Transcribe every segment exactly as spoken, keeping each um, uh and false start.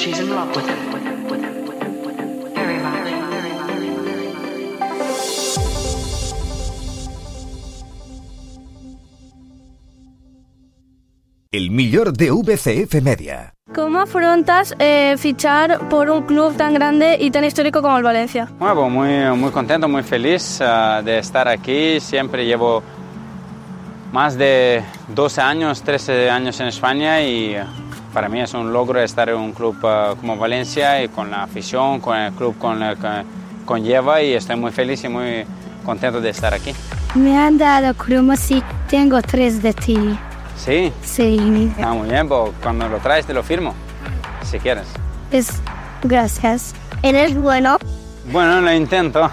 She's in love with him. Very much. El millor de V C F Media. ¿Cómo afrontas eh, fichar por un club tan grande y tan histórico como el Valencia? Bueno, pues muy, muy contento, muy feliz uh, de estar aquí. Siempre llevo más de doce años, trece años en España y para mí es un logro estar en un club uh, como Valencia y con la afición, con el club con el que conlleva, y estoy muy feliz y muy contento de estar aquí. Me han dado cromos y tengo tres de ti. ¿Sí? Sí. Ah, muy bien, pues cuando lo traes te lo firmo, si quieres. Es... Gracias. ¿Eres bueno? Bueno, lo intento.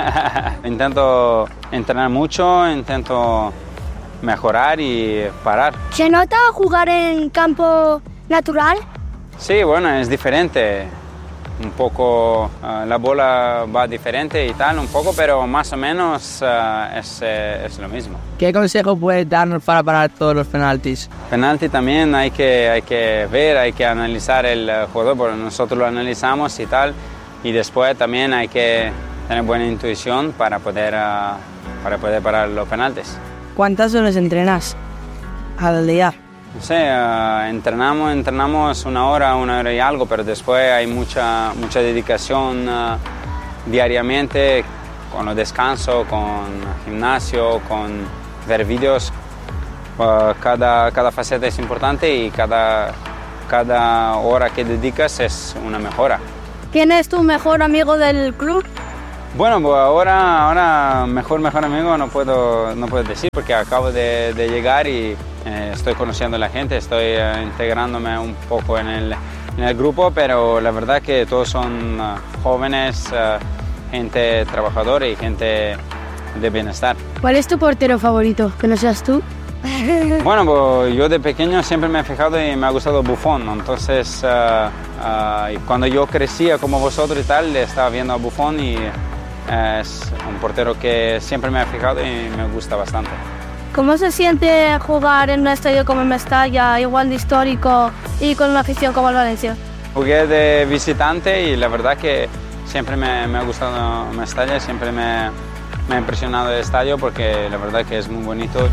Intento entrenar mucho, intento mejorar y parar. ¿Se nota jugar en campo natural? Sí, bueno, es diferente. Un poco, uh, la bola va diferente y tal, un poco, pero más o menos uh, es, eh, es lo mismo. ¿Qué consejo puedes darnos para parar todos los penaltis? Penalti también hay que, hay que ver, hay que analizar el uh, jugador, porque nosotros lo analizamos y tal, y después también hay que tener buena intuición para poder, uh, para poder parar los penaltis. ¿Cuántas horas entrenas al día? No sé, uh, entrenamos, entrenamos una hora, una hora y algo, pero después hay mucha, mucha dedicación uh, diariamente, con los descansos, con gimnasio, con ver vídeos. Uh, cada, cada faceta es importante y cada, cada hora que dedicas es una mejora. ¿Quién es tu mejor amigo del club? Bueno, pues ahora, ahora mejor, mejor amigo no puedo, no puedo decir, porque acabo de, de llegar y eh, estoy conociendo a la gente, estoy eh, integrándome un poco en el, en el grupo, pero la verdad que todos son uh, jóvenes, uh, gente trabajadora y gente de bienestar. ¿Cuál es tu portero favorito? ¿Que no seas tú? Bueno, pues yo de pequeño siempre me he fijado y me ha gustado Buffon, entonces uh, uh, y cuando yo crecía como vosotros y tal, estaba viendo a Buffon y es un portero que siempre me ha fijado y me gusta bastante. ¿Cómo se siente jugar en un estadio como el Mestalla, igual de histórico y con una afición como el Valencia? Jugué de visitante y la verdad que siempre me, me ha gustado Mestalla, siempre me, me ha impresionado el estadio porque la verdad que es muy bonito.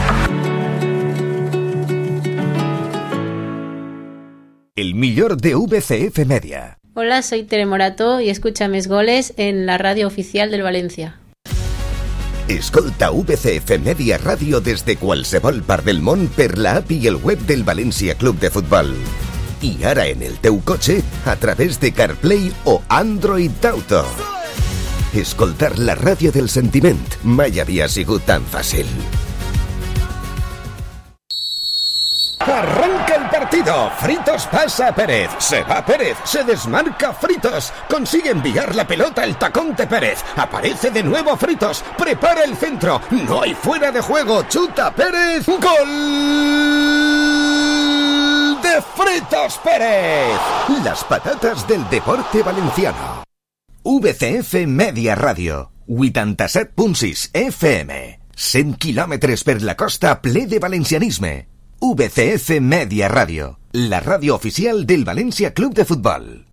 El millor de V C F Media. Hola, soy Tere Morató y escucha Mis Goles en la radio oficial del Valencia. Escolta V C F Media Ràdio des de qualsevol part del món per la app i el web del València Club de Futbol. I ara en el teu cotxe a través de CarPlay o Android Auto. Escoltar la ràdio del sentiment mai havia sigut tan fàcil. Arranca el partido. Fritos pasa a Pérez. Se va Pérez. Se desmarca Fritos. Consigue enviar la pelota al tacón de Pérez. Aparece de nuevo Fritos. Prepara el centro. No hay fuera de juego. Chuta Pérez. ¡Gol de Fritos Pérez! Las patatas del deporte valenciano. V C F Media Radio. vuitanta-set punt sis F M. cent quilòmetres per la costa ple de valencianisme. V C F Media Radio, la ràdio oficial del València Club de Futbol.